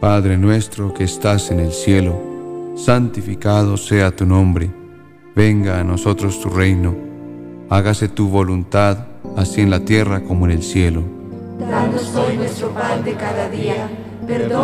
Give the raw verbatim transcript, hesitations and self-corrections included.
Padre nuestro que estás en el cielo, santificado sea tu nombre. Venga a nosotros tu reino. Hágase tu voluntad, así en la tierra como en el cielo. Danos hoy nuestro pan de cada día. Perdona